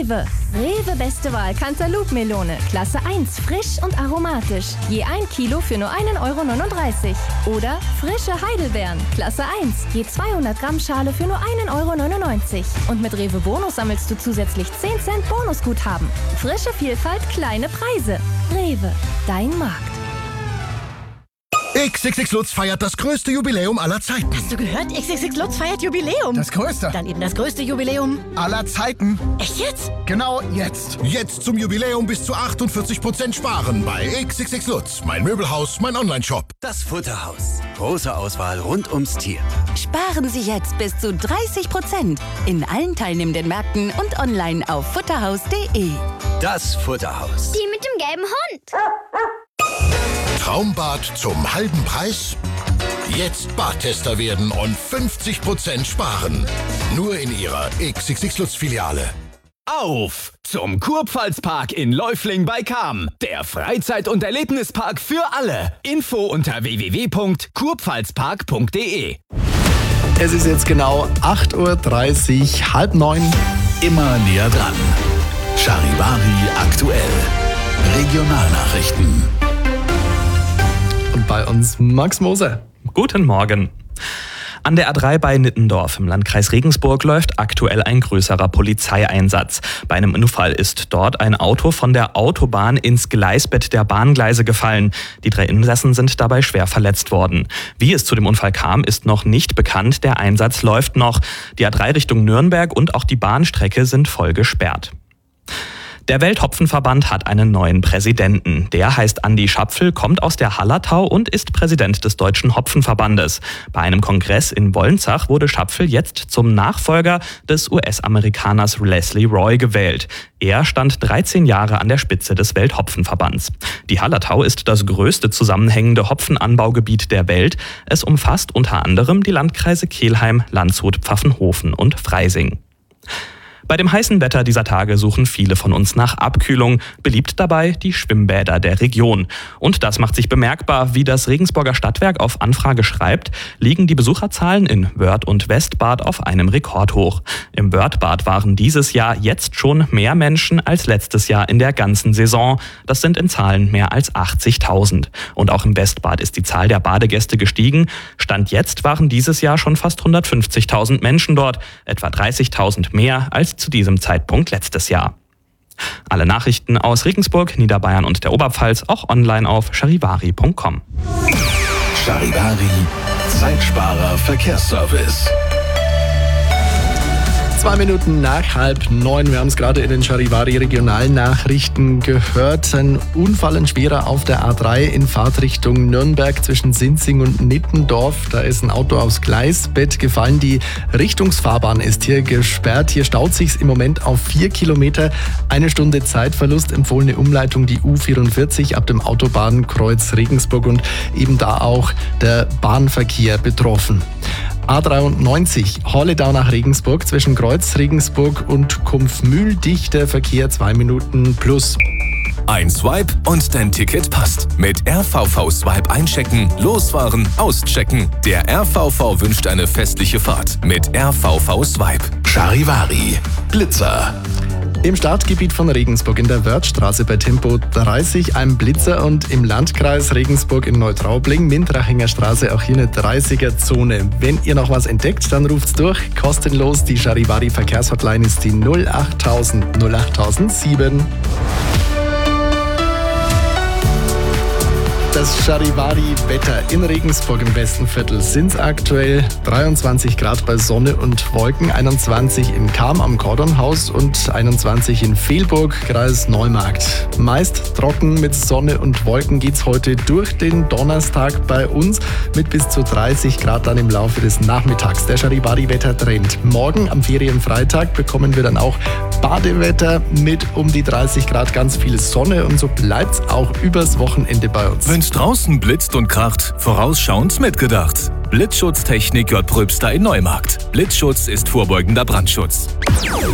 Rewe. Rewe beste Wahl Cantaloupe-Melone, Klasse 1, frisch und aromatisch. Je 1 Kilo für nur 1,39 €. Oder frische Heidelbeeren, Klasse 1, je 200 Gramm Schale für nur 1,99 €. Und mit Rewe Bonus sammelst du zusätzlich 10 Cent Bonusguthaben. Frische Vielfalt, kleine Preise. Rewe, dein Markt. XXX Lutz feiert das größte Jubiläum aller Zeiten. Hast du gehört? XXX Lutz feiert Jubiläum. Das größte. Dann eben das größte Jubiläum Aller Zeiten. Echt jetzt? Genau jetzt. Jetzt zum Jubiläum bis zu 48% sparen bei XXX Lutz. Mein Möbelhaus, mein Onlineshop. Das Futterhaus. Große Auswahl rund ums Tier. Sparen Sie jetzt bis zu 30% in allen teilnehmenden Märkten und online auf futterhaus.de. Das Futterhaus. Die mit dem gelben Hund. Traumbad zum halben Preis? Jetzt Badtester werden und 50% sparen. Nur in Ihrer XXX Lutz Filiale. Auf zum Kurpfalzpark in Läufling bei Cham. Der Freizeit- und Erlebnispark für alle. Info unter www.kurpfalzpark.de. Es ist jetzt genau 8:30 Uhr, 8:30. Immer näher dran. Charivari aktuell. Regionalnachrichten. Und bei uns Max Moser. Guten Morgen. An der A3 bei Nittendorf im Landkreis Regensburg läuft aktuell ein größerer Polizeieinsatz. Bei einem Unfall ist dort ein Auto von der Autobahn ins Gleisbett der Bahngleise gefallen. Die 3 Insassen sind dabei schwer verletzt worden. Wie es zu dem Unfall kam, ist noch nicht bekannt. Der Einsatz läuft noch. Die A3 Richtung Nürnberg und auch die Bahnstrecke sind voll gesperrt. Der Welthopfenverband hat einen neuen Präsidenten. Der heißt Andi Schapfel, kommt aus der Hallertau und ist Präsident des Deutschen Hopfenverbandes. Bei einem Kongress in Wolnzach wurde Schapfel jetzt zum Nachfolger des US-Amerikaners Leslie Roy gewählt. Er stand 13 Jahre an der Spitze des Welthopfenverbands. Die Hallertau ist das größte zusammenhängende Hopfenanbaugebiet der Welt. Es umfasst unter anderem die Landkreise Kelheim, Landshut, Pfaffenhofen und Freising. Bei dem heißen Wetter dieser Tage suchen viele von uns nach Abkühlung. Beliebt dabei die Schwimmbäder der Region. Und das macht sich bemerkbar. Wie das Regensburger Stadtwerk auf Anfrage schreibt, liegen die Besucherzahlen in Wörth und Westbad auf einem Rekordhoch. Im Wörthbad waren dieses Jahr jetzt schon mehr Menschen als letztes Jahr in der ganzen Saison. Das sind in Zahlen mehr als 80.000. Und auch im Westbad ist die Zahl der Badegäste gestiegen. Stand jetzt waren dieses Jahr schon fast 150.000 Menschen dort. Etwa 30.000 mehr als zu diesem Zeitpunkt letztes Jahr. Alle Nachrichten aus Regensburg, Niederbayern und der Oberpfalz auch online auf charivari.com. Charivari, Zeitsparer Verkehrsservice. 2 Minuten nach 8:30. Wir haben es gerade in den Charivari Regionalnachrichten gehört. Ein Unfall, ein schwerer auf der A3 in Fahrtrichtung Nürnberg zwischen Sinzing und Nittendorf. Da ist ein Auto aufs Gleisbett gefallen. Die Richtungsfahrbahn ist hier gesperrt. Hier staut sich's im Moment auf 4 Kilometer. 1 Stunde Zeitverlust. Empfohlene Umleitung die U44 ab dem Autobahnkreuz Regensburg und eben da auch der Bahnverkehr betroffen. A93, Holledau nach Regensburg zwischen Kreuz Regensburg und Kumpfmühl, dichter Verkehr 2 Minuten plus. Ein Swipe und dein Ticket passt. Mit RVV Swipe einchecken, losfahren, auschecken. Der RVV wünscht eine festliche Fahrt mit RVV Swipe. Charivari, Blitzer. Im Stadtgebiet von Regensburg in der Wörthstraße bei Tempo 30 ein Blitzer und im Landkreis Regensburg in Neutraubling, Mintrachinger Straße, auch hier eine 30er-Zone. Wenn ihr noch was entdeckt, dann ruft's durch. Kostenlos. Die Charivari Verkehrshotline ist die 08000 08007. Das Charivari-Wetter in Regensburg im Westenviertel sind aktuell 23 Grad bei Sonne und Wolken, 21 in Cham am Kordonhaus und 21 in Velburg, Kreis Neumarkt. Meist trocken mit Sonne und Wolken geht's heute durch den Donnerstag bei uns mit bis zu 30 Grad dann im Laufe des Nachmittags. Der Charivari-Wetter-Trend. Morgen am Ferienfreitag bekommen wir dann auch Badewetter mit um die 30 Grad, ganz viel Sonne und so bleibt's auch übers Wochenende bei uns. Wenn's draußen blitzt und kracht, vorausschauend mitgedacht. Blitzschutztechnik J. Pröbster in Neumarkt. Blitzschutz ist vorbeugender Brandschutz.